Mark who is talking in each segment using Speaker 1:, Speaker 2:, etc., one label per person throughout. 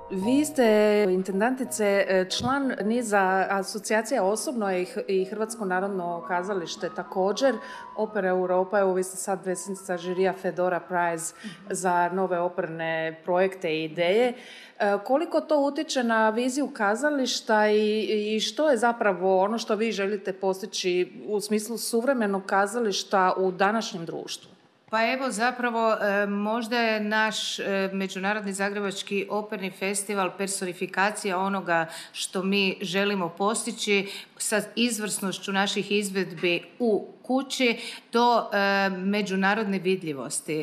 Speaker 1: Vi ste, intendantice, član niza asocijacija osobno i Hrvatsko narodno kazalište također, Opera Europa, evo vi ste sad predsjednica žirija Fedora Prize za nove operne projekte i ideje. Koliko to utječe na viziju kazališta i što je zapravo ono što vi želite postići u smislu suvremenog kazališta u današnjem društvu?
Speaker 2: Pa evo zapravo možda je naš Međunarodni zagrebački operni festival personifikacija onoga što mi želimo postići sa izvrsnošću naših izvedbi u kući do međunarodne vidljivosti.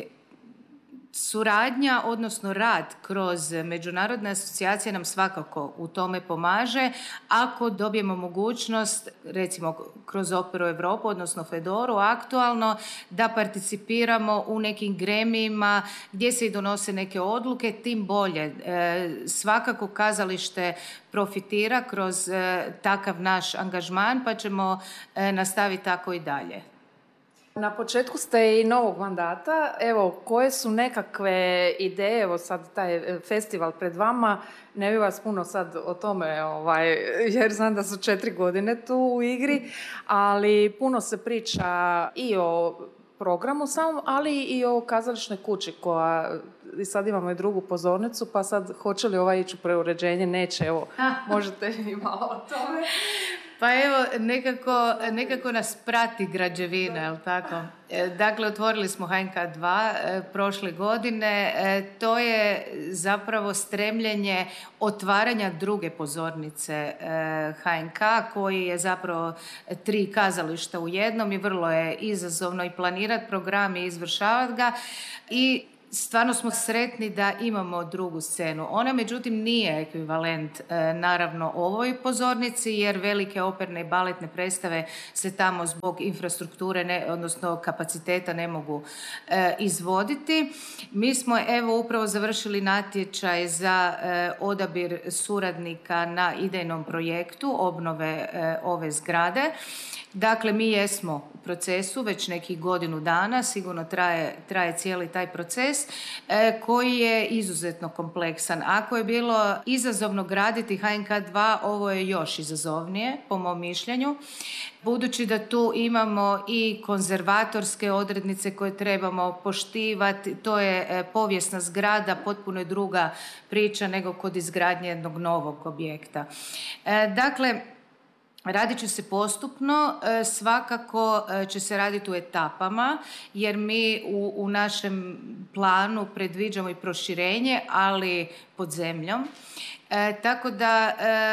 Speaker 2: Suradnja, odnosno rad kroz međunarodne asocijacije nam svakako u tome pomaže. Ako dobijemo mogućnost, recimo kroz Operu Europu, odnosno Fedoru, aktualno, da participiramo u nekim gremijima gdje se i donose neke odluke, tim bolje. Svakako kazalište profitira kroz takav naš angažman, pa ćemo nastaviti tako i dalje.
Speaker 1: Na početku ste i novog mandata, evo, koje su nekakve ideje, evo sad taj festival pred vama, ne bi vas puno sad o tome, jer znam da su 4 godine tu u igri, ali puno se priča i o programu samom, ali i o kazališnoj kući koja, i sad imamo i drugu pozornicu, pa sad hoće li ići u preuređenje, neće, evo, možete i malo o tome.
Speaker 2: Pa evo, nekako nas prati građevina, jel tako? Dakle, otvorili smo HNK 2 prošle godine. To je zapravo stremljenje otvaranja druge pozornice HNK, koji je zapravo 3 kazališta u jednom i vrlo je izazovno i planirati program i izvršavati ga. I stvarno smo sretni da imamo drugu scenu. Ona međutim nije ekvivalent naravno ovoj pozornici, jer velike operne i baletne predstave se tamo zbog infrastrukture, odnosno kapaciteta ne mogu izvoditi. Mi smo evo upravo završili natječaj za odabir suradnika na idejnom projektu obnove ove zgrade. Dakle, mi jesmo u procesu već nekih godinu dana, sigurno traje cijeli taj proces koji je izuzetno kompleksan. Ako je bilo izazovno graditi HNK 2, ovo je još izazovnije, po mom mišljenju, budući da tu imamo i konzervatorske odrednice koje trebamo poštivati. To je povijesna zgrada, potpuno je druga priča nego kod izgradnje jednog novog objekta. Dakle, radit će se postupno, svakako će se raditi u etapama, jer mi u našem planu predviđamo i proširenje, ali pod zemljom. Tako da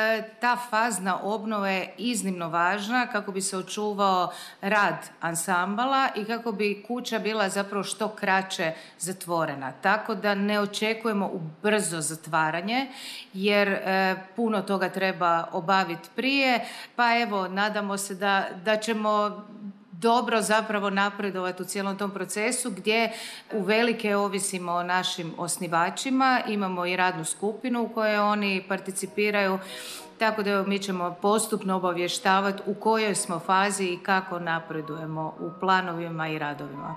Speaker 2: ta fazna obnova je iznimno važna kako bi se očuvao rad ansambala i kako bi kuća bila zapravo što kraće zatvorena. Tako da ne očekujemo u brzo zatvaranje, jer puno toga treba obaviti prije. Pa evo, nadamo se da ćemo dobro zapravo napredovati u cijelom tom procesu, gdje uvelike ovisimo o našim osnivačima. Imamo i radnu skupinu u kojoj oni participiraju, tako da mi ćemo postupno obavještavati u kojoj smo fazi i kako napredujemo u planovima i radovima.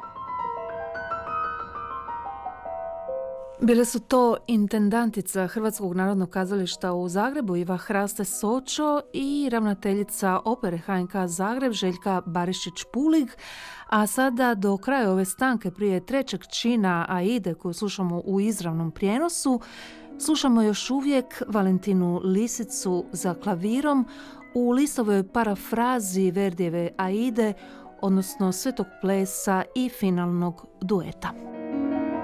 Speaker 1: Bile su to intendantica Hrvatskog narodnog kazališta u Zagrebu Iva Hraste Sočo i ravnateljica opere HNK Zagreb Željka Barišić-Pulig. A sada do kraja ove stanke prije trećeg čina Aide koju slušamo u izravnom prijenosu, slušamo još uvijek Valentinu Lisicu za klavirom u Listovoj parafrazi Verdijeve Aide, odnosno Svetog plesa i finalnog dueta.